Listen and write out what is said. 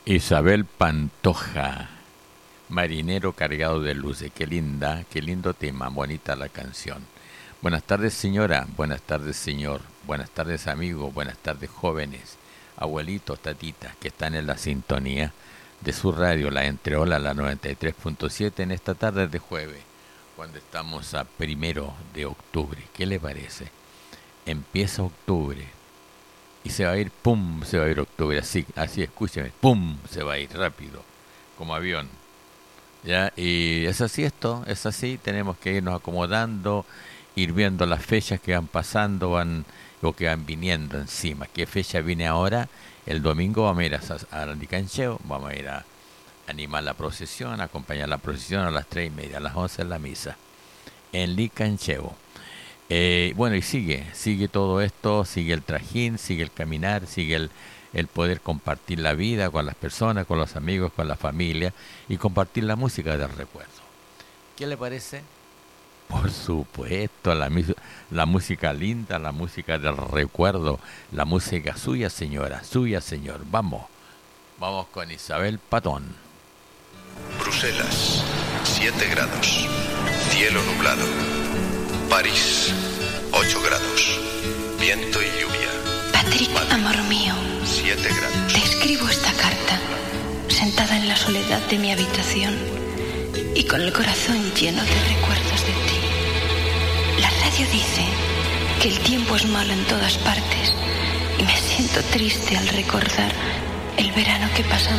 Isabel Pantoja, Marinero cargado de luces. Qué lindo tema, bonita la canción. Buenas tardes, señora, buenas tardes, señor, buenas tardes, amigos, buenas tardes, jóvenes, abuelitos, tatitas, que están en la sintonía de su radio, la Entreola, la 93.7, en esta tarde de jueves, cuando estamos a 1 de octubre. ¿Qué le parece? Empieza octubre y se va a ir, ¡pum!, se va a ir octubre, así, escúcheme, ¡pum!, se va a ir rápido, como avión. ¿Ya? Y es así esto, es así, tenemos que irnos acomodando, ir viendo las fechas que van pasando, o que van viniendo encima. ¿Qué fecha viene ahora? El domingo vamos a ir a Licancheo, vamos a ir a animar la procesión, a acompañar la procesión a las 3:30, a las 11 en la misa, en Licancheo. Bueno, y sigue todo esto, sigue el trajín, sigue el caminar, sigue el poder compartir la vida con las personas, con los amigos, con la familia, y compartir la música del recuerdo. ¿Qué le parece? Por supuesto, la música linda, la música del recuerdo, la música suya, señora, suya, señor. Vamos con Isabel Patón. Bruselas, 7 grados, cielo nublado. París, 8 grados, viento y lluvia. Patrick, Madrid, amor mío, 7 grados. te escribo esta carta, sentada en la soledad de mi habitación y con el corazón lleno de recuerdos de ti. La radio dice que el tiempo es malo en todas partes y me siento triste al recordar el verano que pasamos